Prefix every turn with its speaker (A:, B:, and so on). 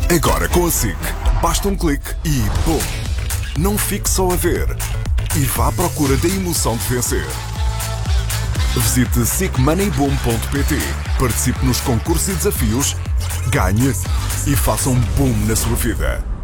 A: Agora com a SIC, basta um clique e BUM! Não fique só a ver e vá à procura da emoção de vencer. Visite sicmoneyboom.pt, participe nos concursos e desafios, ganhe e faça um boom na sua vida.